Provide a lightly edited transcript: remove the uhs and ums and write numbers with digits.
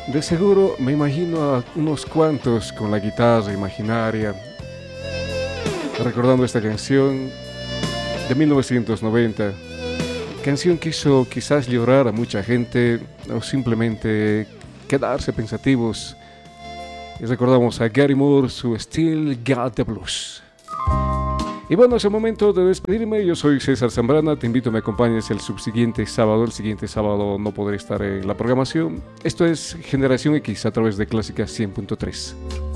De seguro me imagino a unos cuantos con la guitarra imaginaria, recordando esta canción de 1990, canción que hizo quizás llorar a mucha gente o simplemente quedarse pensativos. Y recordamos a Gary Moore, su Still Got the Blues. Y bueno, es el momento de despedirme. Yo soy César Zambrana. Te invito a que me acompañes el subsiguiente sábado. El siguiente sábado no podré estar en la programación. Esto es Generación X a través de Clásica 100.3.